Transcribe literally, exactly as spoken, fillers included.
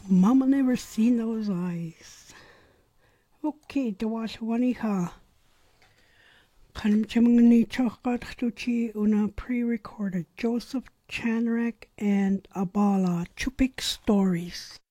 Mama never seen those eyes. Okay, to watch one ha. Kanimchimani chokat tuchi una pre-recorded Joseph Chanrak and Abala Chupik Stories.